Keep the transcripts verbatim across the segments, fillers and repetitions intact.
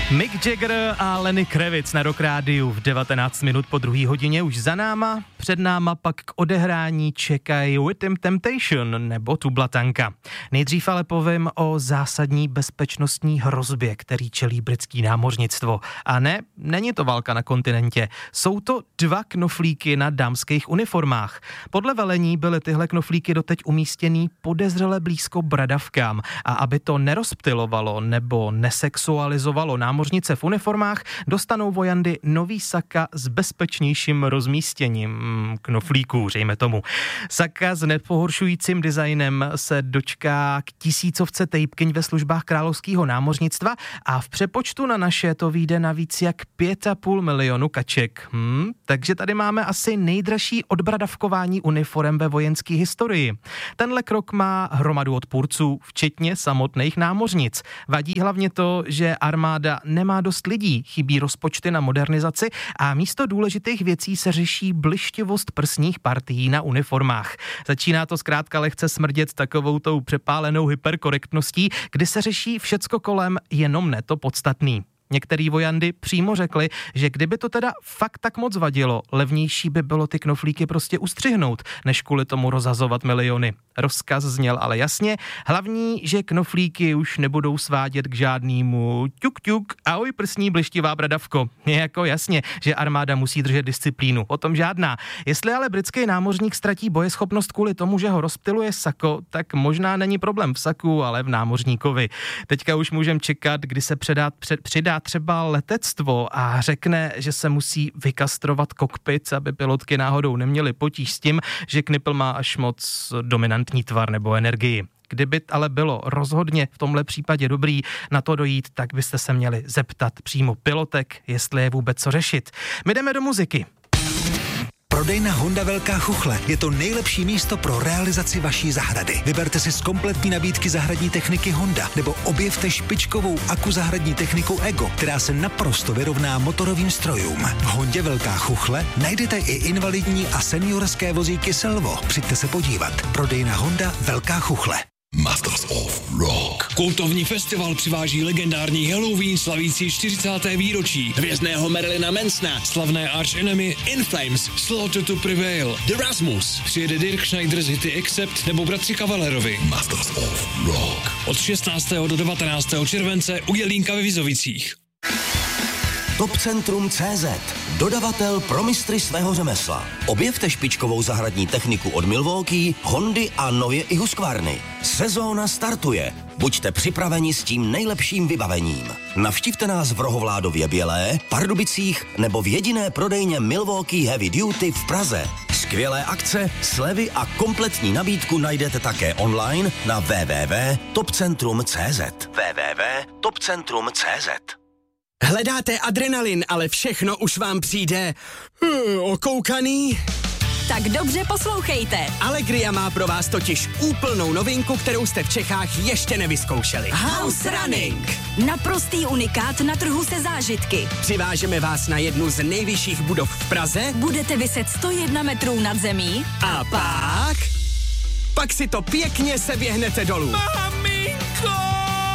Mick Jagger a Lenny Kravitz na Rock Rádiu v devatenáct minut po druhé hodině už za náma, před náma pak k odehrání čekají Within Temptation nebo Tublatanka. Nejdřív ale povím o zásadní bezpečnostní hrozbě, který čelí britský námořnictvo. A ne, není to válka na kontinentě, jsou to dva knoflíky na dámských uniformách. Podle velení byly tyhle knoflíky doteď umístěný podezřele blízko bradavkám a aby to nerozptylovalo nebo nesexualizovalo námořnictvo, námořnice v uniformách, dostanou vojandy nový saka s bezpečnějším rozmístěním knoflíků, řejme tomu. Saka s nepohoršujícím designem se dočká k tisícovce tejpkyň ve službách královského námořnictva a v přepočtu na naše to vyjde na víc jak pět a půl milionu kaček. Hmm, takže tady máme asi nejdražší odbradavkování uniforem ve vojenské historii. Tenhle krok má hromadu odpůrců, včetně samotných námořnic. Vadí hlavně to, že armáda nemá dost lidí, chybí rozpočty na modernizaci a místo důležitých věcí se řeší blištivost prsních partií na uniformách. Začíná to zkrátka lehce smrdět takovou tou přepálenou hyperkorektností, kdy se řeší všecko kolem, jenom ne to podstatný. Některý vojandy přímo řekli, že kdyby to teda fakt tak moc vadilo, levnější by bylo ty knoflíky prostě ustřihnout, než kvůli tomu rozhazovat miliony. Rozkaz zněl ale jasně, hlavní, že knoflíky už nebudou svádět k žádnému ťuk ťuk, ahoj prsní blištivá bradavko. Je jako jasně, že armáda musí držet disciplínu, o tom žádná. Jestli ale britský námořník ztratí bojeschopnost kvůli tomu, že ho rozptyluje sako, tak možná není problém v saku, ale v námořníkovi. Teďka už můžeme čekat, kdy se předá, před, přidá třeba letectvo a řekne, že se musí vykastrovat kokpit, aby pilotky náhodou neměly potíž s tím, že knipl má až moc dominantní tvar nebo energii. Kdyby ale bylo rozhodně v tomhle případě dobrý na to dojít, tak byste se měli zeptat přímo pilotek, jestli je vůbec co řešit. My jdeme do muziky. Prodejna Honda Velká Chuchle je to nejlepší místo pro realizaci vaší zahrady. Vyberte si z kompletní nabídky zahradní techniky Honda nebo objevte špičkovou aku zahradní technikou Ego, která se naprosto vyrovná motorovým strojům. V Hondě Velká Chuchle najdete i invalidní a seniorské vozíky Selvo. Přijďte se podívat. Prodejna Honda Velká Chuchle. Masters of Rock. Kultovní festival přiváží legendární Halloween slavící čtyřicáté výročí, hvězdného Marilyna Mansona, slavné Arch Enemy, In Flames, Slaughter to Prevail, The Rasmus, přijede Dirk Schneider z hity Accept nebo bratři Kavalerovi. Masters of Rock. Od šestnáctého do devatenáctého července u Jelínka ve Vizovicích. Topcentrum tečka cé zet. Dodavatel pro mistry svého řemesla. Objevte špičkovou zahradní techniku od Milwaukee, Hondy a nově i Husqvarny. Sezóna startuje. Buďte připraveni s tím nejlepším vybavením. Navštivte nás v Rohovládově Bělé, Pardubicích nebo v jediné prodejně Milwaukee Heavy Duty v Praze. Skvělé akce, slevy a kompletní nabídku najdete také online na w w w tečka topcentrum tečka cé zet. w w w tečka topcentrum tečka cé zet. Hledáte adrenalin, ale všechno už vám přijde uh, okoukaný? Tak dobře poslouchejte. Allegria má pro vás totiž úplnou novinku, kterou jste v Čechách ještě nevyzkoušeli. House Running. Naprostý unikát na trhu se zážitky. Přivážeme vás na jednu z nejvyšších budov v Praze. Budete viset sto jedna metrů nad zemí. A pak... Pak si to pěkně seběhnete dolů. Maminko!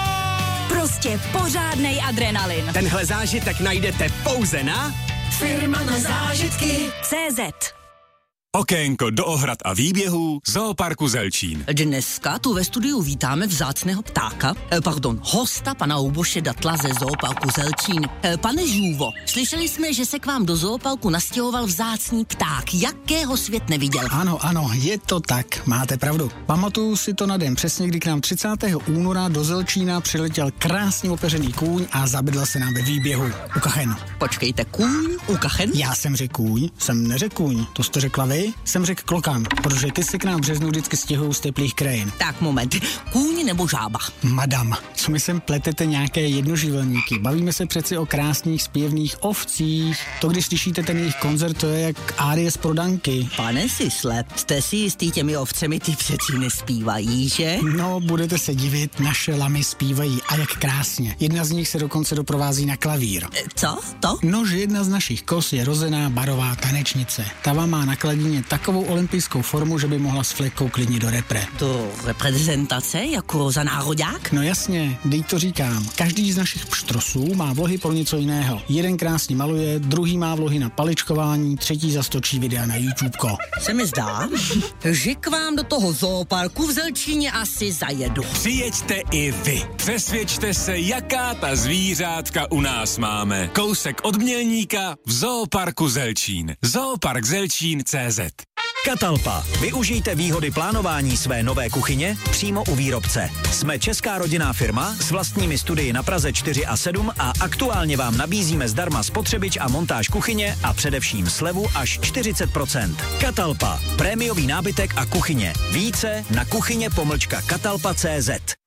Prostě pořádnej adrenalin. Tenhle zážitek najdete pouze na Firma na zážitky tečka cé zet. Okénko do ohrad a výběhů Zooparku Zelčín. Dneska tu ve studiu vítáme vzácného ptáka, eh, pardon, hosta pana Luboše Datla ze Zooparku Zelčín. Eh, pane Žůvo, slyšeli jsme, že se k vám do Zooparku nastěhoval vzácný pták. Jakého svět neviděl? Ano, ano, je to tak, máte pravdu. Pamatuju si to na den přesně, kdy k nám třicátého února do Zelčína přiletěl krásně opeřený kůň a zabydl se nám ve výběhu u Kachen. Počkejte, kůň u Kachen? Já jsem řekl kůň, jsem neřekl kůň, to jste řekla vy? Jsem řekl klokan, protože ty se k nám v březnu vždycky stěhují z teplých krajin. Tak moment, kůň nebo žába? Madam, co mi sem pletete nějaké jednoživelníky? Bavíme se přeci o krásných zpěvných ovcích. To, když slyšíte ten jejich koncert, to je jak árie z Prodanky. Pane Sisle, jste si jistý těmi ovcemi, ty přeci nespívají, že? No, budete se divit, naše lamy zpívají a jak krásně. Jedna z nich se dokonce doprovází na klavír. Co? To? No, že jedna z našich kos je rozená barová tanečnice. Ta vám má na kladině vyloženě takovou olympijskou formu, že by mohla s flekou klidně do repre. Do reprezentace, jako za nároďák? No jasně, dej to říkám. Každý z našich pštrosů má vlohy pro něco jiného. Jeden krásně maluje, druhý má vlohy na paličkování, třetí zastočí videa na YouTubeko. Se mi zdá, že k vám do toho zooparku v Zelčíně asi zajedu. Přijeďte i vy. Přesvědčte se, jaká ta zvířátka u nás máme. Kousek od Mělníka v Zooparku Zelčín. Zoopark Zelčín tečka cé zet. Catalpa. Využijte výhody plánování své nové kuchyně přímo u výrobce. Jsme česká rodinná firma s vlastními studii na Praze čtyři a sedm a aktuálně vám nabízíme zdarma spotřebič a montáž kuchyně a především slevu až čtyřicet procent. Catalpa. Prémiový nábytek a kuchyně. Více na kuchyně pomlčka catalpa tečka cé zet.